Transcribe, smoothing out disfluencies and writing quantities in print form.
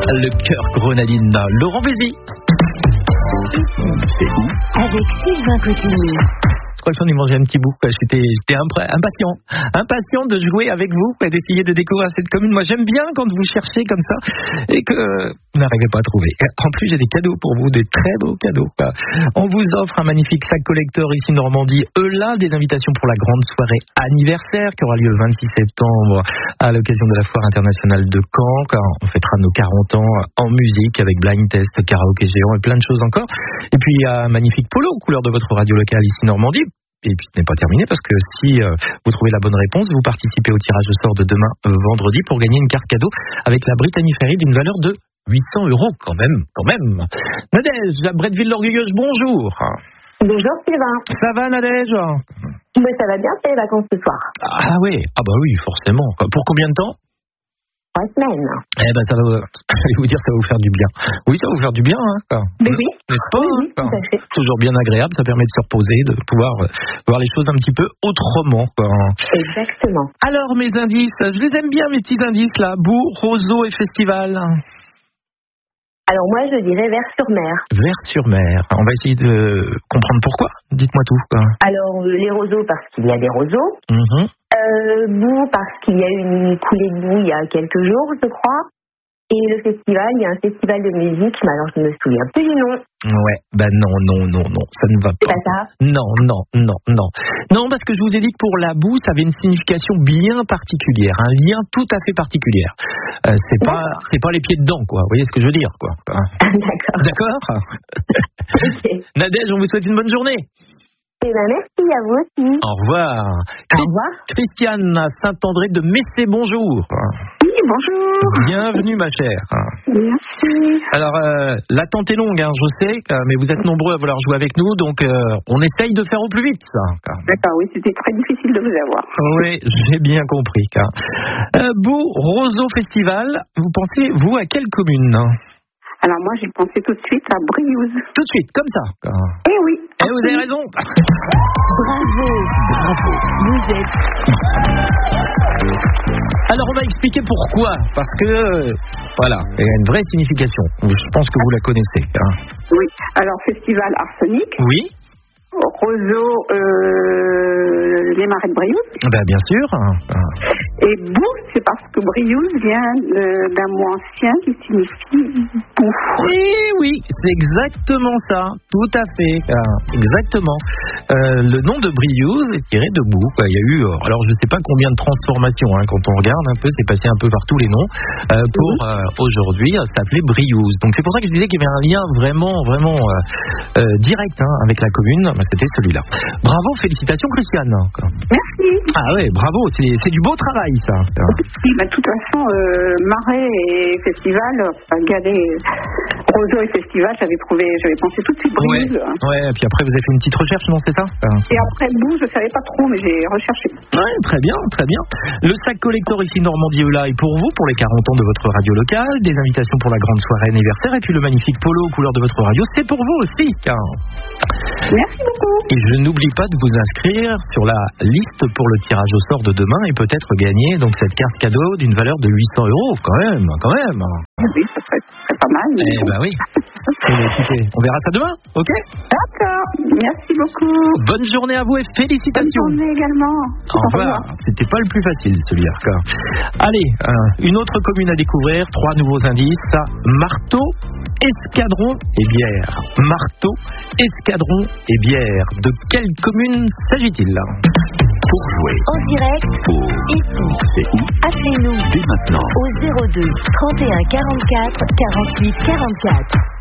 Le cœur grenadine, Laurent Bézi. C'est où? Avec Sylvain Cotigny. Je crois que j'en ai mangé un petit bout. J'étais impatient de jouer avec vous et d'essayer de découvrir cette commune. Moi, j'aime bien quand vous cherchez comme ça et que vous n'arrivez pas à trouver. En plus, j'ai des cadeaux pour vous, des très beaux cadeaux. On vous offre un magnifique sac collector ici Normandie. Là, des invitations pour la grande soirée anniversaire qui aura lieu le 26 septembre à l'occasion de la Foire internationale de Caen. Quand on fêtera nos 40 ans en musique avec blind test, karaoké géant et plein de choses encore. Et puis, il y a un magnifique polo aux couleurs de votre radio locale ici Normandie. Et puis, ce n'est pas terminé parce que si vous trouvez la bonne réponse, vous participez au tirage au sort de demain vendredi pour gagner une carte cadeau avec la Brittany Ferry d'une valeur de 800 € quand même. Nadège, la Bretteville-l'Orgueilleuse, bonjour. Bonjour Sylvain. Ça va Nadège? Mais ça va bien, c'est les vacances ce soir. Ah oui, forcément. Pour combien de temps? 3 semaines. Eh ben ça va, je vais vous dire, ça va vous faire du bien. Oui, ça va vous faire du bien, hein. Mais oui. N'est-ce pas? Oui, tout à fait. Toujours bien agréable, ça permet de se reposer, de pouvoir voir les choses un petit peu autrement, quoi. Exactement. Alors mes indices, je les aime bien mes petits indices là, bourg, roseau et festival. Alors moi je dirais Vers-sur-Mer. Vers-sur-Mer. On va essayer de comprendre pourquoi. Dites-moi tout. Alors les roseaux parce qu'il y a des roseaux. Boue parce qu'il y a eu une coulée de boue il y a quelques jours, je crois. Et le festival, il y a un festival de musique, mais alors je ne me souviens plus du nom. Ouais, non, ça ne va pas. C'est pas ça? Non, parce que je vous ai dit que pour la boue, ça avait une signification bien particulière, un lien tout à fait particulier. C'est pas les pieds dedans, quoi. Vous voyez ce que je veux dire, quoi. D'accord. Okay. Nadège, on vous souhaite une bonne journée. Eh ben, merci à vous aussi. Au revoir. Au revoir. Christiane à Saint-André de Messé, bonjour. Oui, bonjour. Bienvenue ma chère. Merci. Alors, l'attente est longue, je sais, mais vous êtes nombreux à vouloir jouer avec nous, donc on essaye de faire au plus vite, ça. D'accord, oui, c'était très difficile de vous avoir. Oui, j'ai bien compris. Bourg, roseau, festival, vous pensez, vous, à quelle commune? Alors moi, j'ai pensé tout de suite à Briouze. Tout de suite, comme ça. Eh oui. Et vous avez raison. Bravo. Vous êtes... Alors, on va expliquer pourquoi. Parce que, voilà, il y a une vraie signification. Je pense que vous la connaissez. Oui. Alors, festival Arsenic. Oui. Roseau, les marais de Briouze. Ben, bien sûr. Et boue, c'est parce que Briouze vient d'un mot ancien qui signifie boue. Eh oui, c'est exactement ça. Tout à fait. Exactement. Le nom de Briouze est tiré de boue. Il y a eu, alors je ne sais pas combien de transformations, quand on regarde un peu, c'est passé un peu par tous les noms, pour aujourd'hui s'appeler Briouze. Donc c'est pour ça que je disais qu'il y avait un lien vraiment direct avec la commune. C'était celui-là. Bravo, félicitations Christiane. Merci. Ah ouais, bravo, c'est du beau travail ça. Oui, de toute façon, marais et festival, galet, roseau et festival, j'avais pensé tout de suite Briouze. Ouais, et puis après vous avez fait une petite recherche, non, c'est ça? Et après boue, je savais pas trop, mais j'ai recherché. Ouais, très bien. Le sac collector ici Normandie là est pour vous, pour les 40 ans de votre radio locale, des invitations pour la grande soirée anniversaire, et puis le magnifique polo aux couleurs de votre radio, c'est pour vous aussi. Merci beaucoup. Et je n'oublie pas de vous inscrire sur la liste pour le tirage au sort de demain et peut-être gagner donc cette carte cadeau d'une valeur de 800 € quand même. Oui, ça serait pas mal. Oui. Écoutez, on verra ça demain, ok? D'accord. Merci beaucoup. Bonne journée à vous et félicitations. Bonne journée également. Au revoir. C'était pas le plus facile celui-là. Allez, une autre commune à découvrir, 3 nouveaux indices. Marteau, escadron et bière. Marteau, escadron et bière. De quelle commune s'agit-il? Pour jouer en direct, ici, c'est où? Appelez-nous Dès maintenant au 02 31 44 48 44.